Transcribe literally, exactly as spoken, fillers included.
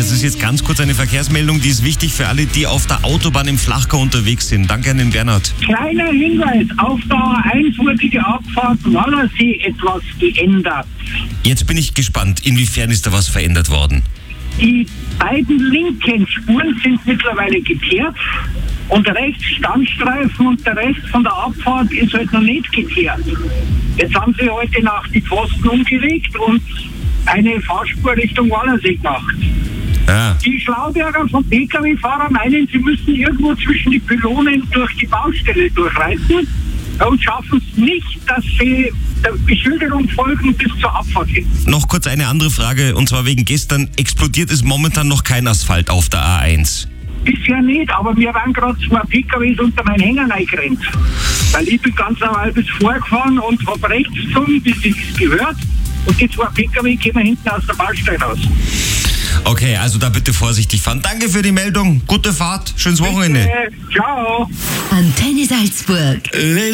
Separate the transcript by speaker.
Speaker 1: Das ist jetzt ganz kurz eine Verkehrsmeldung, die ist wichtig für alle, die auf der Autobahn im Flachgau unterwegs sind. Danke an den Bernhard.
Speaker 2: Kleiner Hinweis, auf der A eins wurde die Abfahrt Wallersee etwas geändert.
Speaker 1: Jetzt bin ich gespannt, inwiefern ist da was verändert worden?
Speaker 2: Die beiden linken Spuren sind mittlerweile geteert und rechts Standstreifen und der Rest von der Abfahrt ist halt noch nicht geteert. Jetzt haben sie heute Nacht die Pfosten umgelegt und eine Fahrspur Richtung Wallersee gemacht.
Speaker 1: Ja.
Speaker 2: Die Schlauberger vom P K W-Fahrer meinen, sie müssen irgendwo zwischen die Pylonen durch die Baustelle durchreiten und schaffen es nicht, dass sie der Beschilderung folgen bis zur Abfahrt hin.
Speaker 1: Noch kurz eine andere Frage, und zwar wegen gestern. Explodiert ist momentan noch kein Asphalt auf der A eins.
Speaker 2: Bisher nicht, aber wir waren gerade zwei P K Ws unter meinen Hänger reingerannt. Weil ich bin ganz normal bis vorgefahren und hab rechts gezogen, bis ich es gehört. Und die zwei P K W kommen hinten aus der Baustelle raus.
Speaker 1: Okay, also da bitte vorsichtig fahren. Danke für die Meldung. Gute Fahrt. Schönes Wochenende.
Speaker 2: Bitte. Ciao.
Speaker 3: Antenne Salzburg.